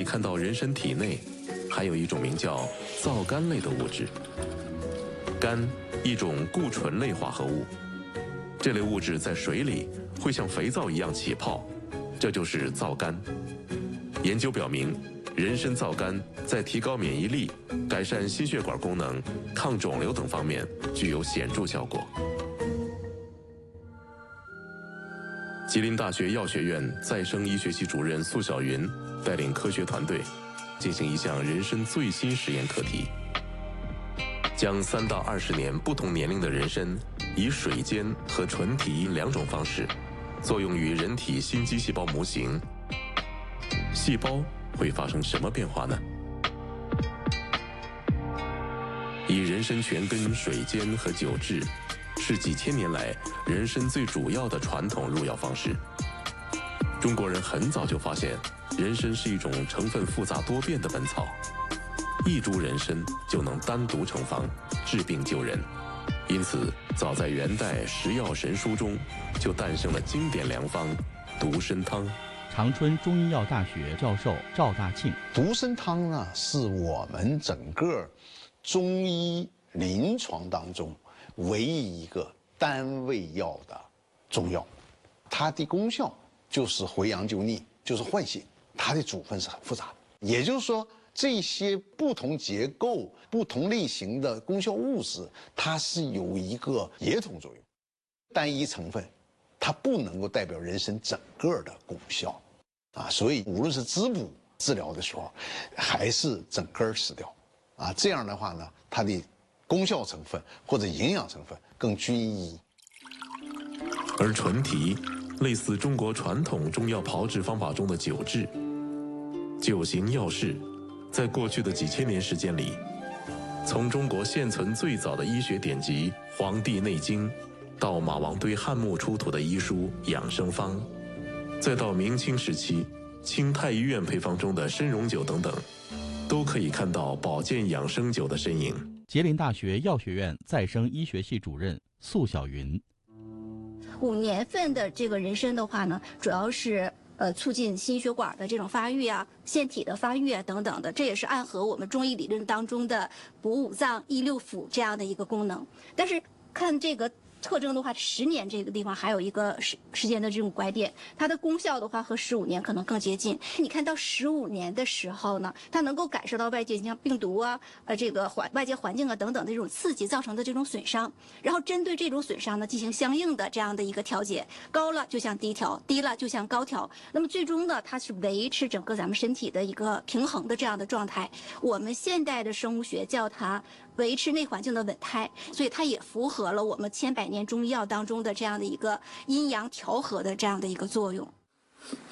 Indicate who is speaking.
Speaker 1: 以看到人参体内含有一种名叫皂苷类的物质。苷，一种固醇类化合物，这类物质在水里会像肥皂一样起泡，这就是皂苷。研究表明，人参皂苷在提高免疫力、改善心血管功能、抗肿瘤等方面具有显著效果。吉林大学药学院再生医学系主任苏小云带领科学团队进行一项人参最新实验课题，将3到20年不同年龄的人参以水煎和纯提2种方式作用于人体心肌细胞模型，细胞会发生什么变化呢？以人参全根水煎和酒制是几千年来人参最主要的传统入药方式。中国人很早就发现，人参是一种成分复杂多变的本草，一株人参就能单独成方，治病救人。因此，早在元代《食药神书》中就诞生了经典良方独参汤。
Speaker 2: 长春中医药大学教授赵大庆，
Speaker 3: 独参汤呢，是我们整个中医临床当中唯一一个单味药的中药，它的功效就是回阳救逆，就是换血。它的组分是很复杂的，也就是说，这些不同结构、不同类型的功效物质，它是有一个协同作用。单一成分，它不能够代表人参整个的功效，所以无论是滋补治疗的时候，还是整根吃掉，这样的话呢，它的功效成分或者营养成分更均一。
Speaker 1: 而纯提类似中国传统中药炮制方法中的酒制，酒行药事，在过去的几千年时间里，从中国现存最早的医学典籍《黄帝内经》，到马王堆汉墓出土的医书《养生方》，再到明清时期清太医院配方中的参茸酒等等，都可以看到保健养生酒的身影。
Speaker 2: 吉林大学药学院再生医学系主任苏小云
Speaker 4: ，5年份的这个人参的话呢，主要是促进心血管的这种发育啊、腺体的发育啊等等的，这也是暗合我们中医理论当中的补五脏、益六腑这样的一个功能。但是看这个特征的话，10年这个地方还有一个时间的这种拐点，它的功效的话和15年可能更接近。你看到15年的时候呢，它能够感受到外界像病毒啊、这个外界环境啊等等的这种刺激造成的这种损伤，然后针对这种损伤呢进行相应的这样的一个调节，高了就像低调，低了就像高调。那么最终呢，它是维持整个咱们身体的一个平衡的这样的状态。我们现代的生物学叫它维持内环境的稳态，所以它也符合了我们千百年中医药当中的这样的一个阴阳调和的这样的一个作用。